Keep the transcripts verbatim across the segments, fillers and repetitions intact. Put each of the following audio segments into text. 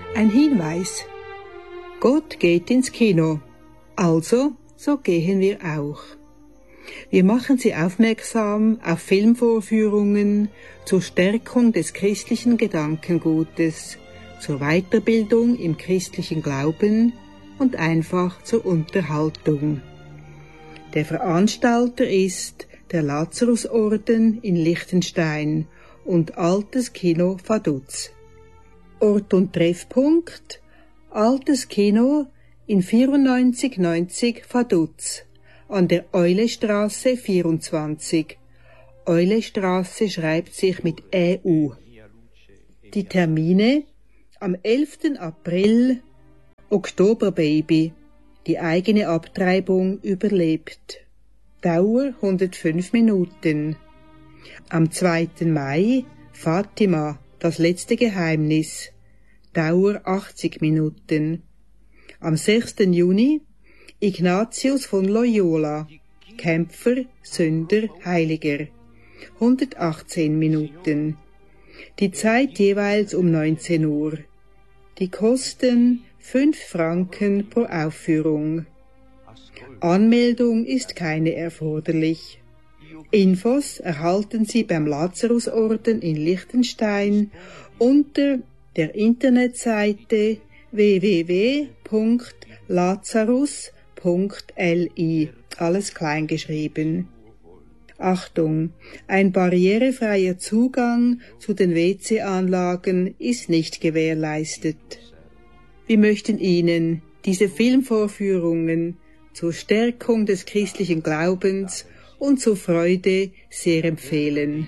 Ein Hinweis. Gott geht ins Kino, also so gehen wir auch. Wir machen Sie aufmerksam auf Filmvorführungen zur Stärkung des christlichen Gedankengutes, zur Weiterbildung im christlichen Glauben und einfach zur Unterhaltung. Der Veranstalter ist der Lazarusorden in Liechtenstein und Altes Kino Vaduz. Ort und Treffpunkt: Altes Kino in vierundneunzig neunzig Vaduz an der Eulestraße vierundzwanzig. Eulestraße schreibt sich mit Ä U. Die Termine: am elften April Oktoberbaby, die eigene Abtreibung überlebt. Dauer hundertfünf Minuten. Am zweiten Mai Fatima, das letzte Geheimnis. Dauer achtzig Minuten. Am sechsten Juni Ignatius von Loyola, Kämpfer, Sünder, Heiliger. hundertachtzehn Minuten. Die Zeit jeweils um neunzehn Uhr. Die Kosten fünf Franken pro Aufführung. Anmeldung ist keine erforderlich. Infos erhalten Sie beim Lazarusorden in Liechtenstein unter der Internetseite w w w punkt lazarus punkt l i, alles klein geschrieben. Achtung, ein barrierefreier Zugang zu den W C-Anlagen ist nicht gewährleistet. Wir möchten Ihnen diese Filmvorführungen zur Stärkung des christlichen Glaubens und zur Freude sehr empfehlen.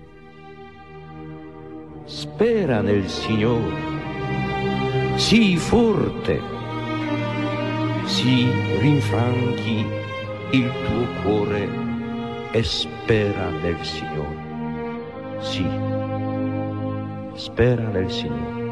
Spera nel Signore, sii forte, si rinfranchi il tuo cuore e spera nel Signore. Sì, spera nel Signore.